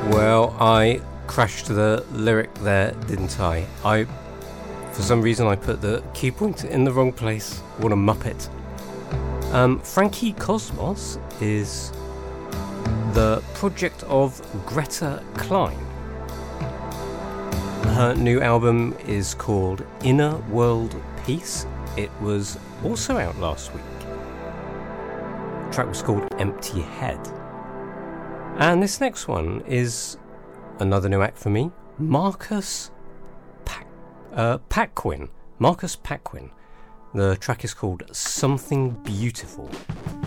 Well, I crashed the lyric there, didn't I? For some reason, I put the key point in the wrong place. What a muppet. Frankie Cosmos is the project of Greta Klein. Her new album is called Inner World Peace. It was also out last week. The track was called Empty Head. And this next one is another new act for me, Marcus Paquin. Marcus Paquin. The track is called Something Beautiful.